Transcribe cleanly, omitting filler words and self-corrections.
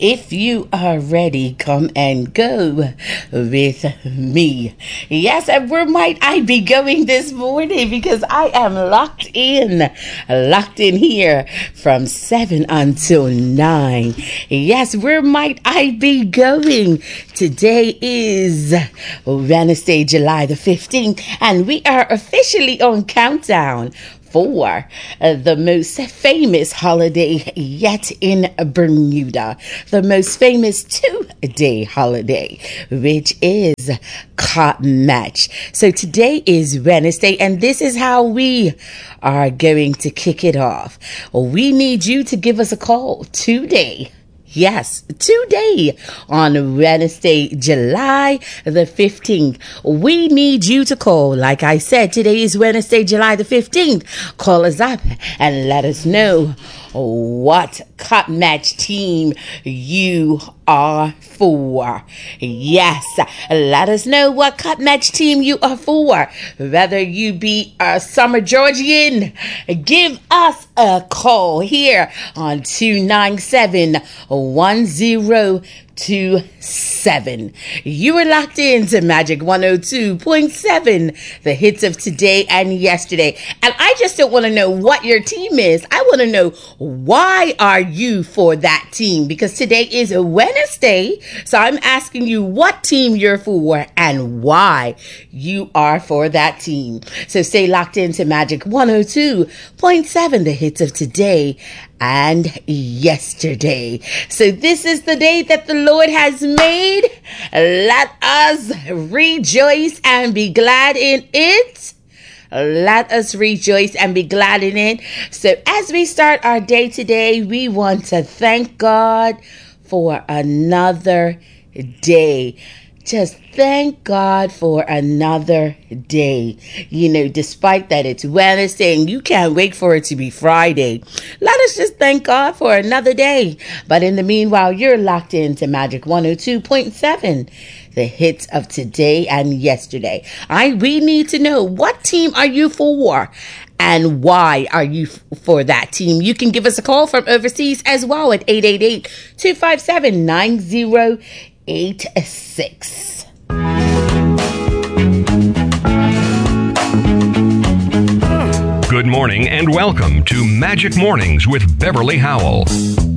If you are ready, come and go with me. Yes, and where might I be going this morning? Because I am locked in here from 7 until 9. Yes, where might I be going? Today is Wednesday, July the 15th, and we are officially on countdown for the most famous holiday yet in Bermuda, the most famous 2-day holiday, which is Cotton Match. So today is Wednesday, and this is how we are going to kick it off. We need you to give us a call today. Yes, today on Wednesday, July the 15th. We need you to call. Like I said, today is Wednesday, July the 15th. Call us up and let us know what Cotton Match team you are for. Yes, let us know what Cotton Match team you are for. Whether you be a summer Georgian, give us a call here on 297-1027. You are locked into Magic 102.7, the hits of today and yesterday. And I just don't want to know what your team is. I want to know, why are you for that team? Because today is a Wednesday, so I'm asking you what team you're for and why you are for that team. So stay locked into Magic 102.7, the hits of today and yesterday. So this is the day that the Lord has made. Let us rejoice and be glad in it. Let us rejoice and be glad in it. So as we start our day today, we want to thank God for another day. Just thank God for another day. You know, despite that it's Wednesday and you can't wait for it to be Friday, let us just thank God for another day. But in the meanwhile, you're locked into Magic 102.7. The hits of today and yesterday. We need to know, what team are you for? And why are you for that team? You can give us a call from overseas as well at 888-257-9086. Good morning and welcome to Magic Mornings with Beverly Howell.